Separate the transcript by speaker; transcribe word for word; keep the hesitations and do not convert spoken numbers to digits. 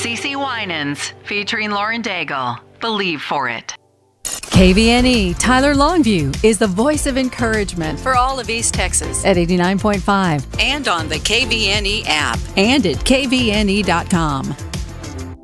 Speaker 1: CeCe Winans, featuring Lauren Daigle. Believe for it.
Speaker 2: K V N E Tyler Longview is the voice of encouragement
Speaker 3: for all of East Texas
Speaker 2: at eighty-nine point five
Speaker 3: and on the K V N E app
Speaker 2: and at K V N E dot com.